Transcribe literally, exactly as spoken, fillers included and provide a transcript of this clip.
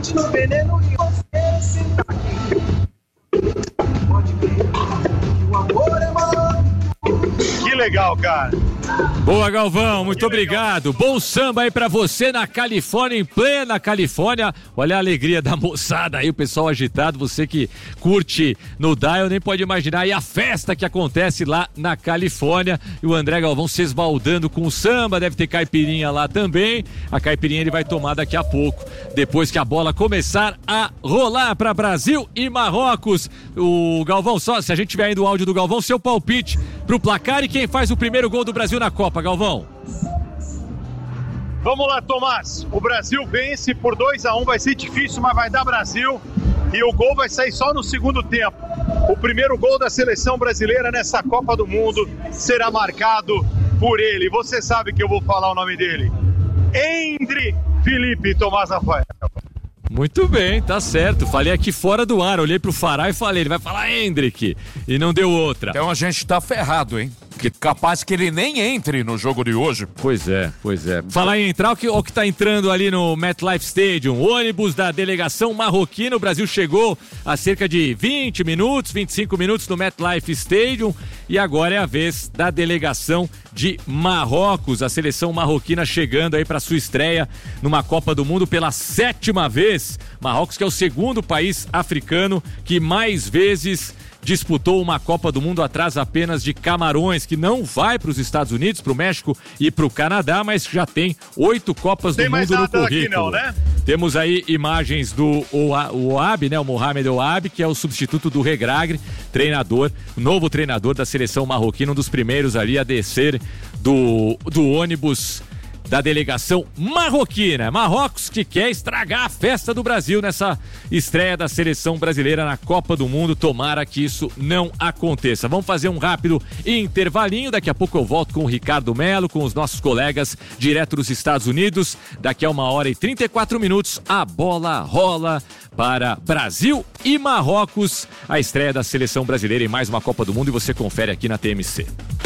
Bate no veneno e você senta aqui. Pode ver que o amor é maluco. Que legal, cara. Boa, Galvão, muito obrigado. Bom samba aí pra você na Califórnia, em plena Califórnia. Olha a alegria da moçada aí, o pessoal agitado. Você que curte no Dial nem pode imaginar. E a festa que acontece lá na Califórnia. E o André Galvão se esbaldando com o samba. Deve ter caipirinha lá também. A caipirinha ele vai tomar daqui a pouco, depois que a bola começar a rolar pra Brasil e Marrocos. O Galvão, só se a gente tiver ainda o áudio do Galvão, seu palpite pro placar e quem faz o primeiro gol do Brasil na Copa, Galvão. Vamos lá, Tomás. O Brasil vence por dois a um, vai ser difícil, mas vai dar Brasil. E o gol vai sair só no segundo tempo. O primeiro gol da seleção brasileira nessa Copa do Mundo será marcado por ele. Você sabe que eu vou falar o nome dele. Endre Felipe Tomás Rafael. Muito bem, tá certo. Falei aqui fora do ar, olhei pro Fará e falei, ele vai falar Hendrick. E não deu outra. Então a gente tá ferrado, hein? Que capaz que ele nem entre no jogo de hoje. Pois é, pois é. Falar em entrar, o que, o que tá entrando ali no MetLife Stadium, ônibus da delegação marroquina. O Brasil chegou há cerca de vinte minutos, vinte e cinco minutos no MetLife Stadium e agora é a vez da delegação de Marrocos, a seleção marroquina chegando aí para sua estreia numa Copa do Mundo pela sétima vez. Marrocos, que é o segundo país africano que mais vezes disputou uma Copa do Mundo, atrás apenas de Camarões, que não vai para os Estados Unidos, para o México e para o Canadá, mas já tem oito Copas do Mundo no currículo. Aqui não, né? Temos aí imagens do Ouabi, né, o Mohamed Ouabi, que é o substituto do Regragre, treinador, novo treinador da seleção marroquina, um dos primeiros ali a descer do, do ônibus da delegação marroquina. Marrocos que quer estragar a festa do Brasil nessa estreia da seleção brasileira na Copa do Mundo. Tomara que isso não aconteça. Vamos fazer um rápido intervalinho. Daqui a pouco eu volto com o Ricardo Melo, com os nossos colegas direto dos Estados Unidos. Daqui a uma hora e trinta e quatro minutos, a bola rola para Brasil e Marrocos. A estreia da seleção brasileira em mais uma Copa do Mundo e você confere aqui na T M C.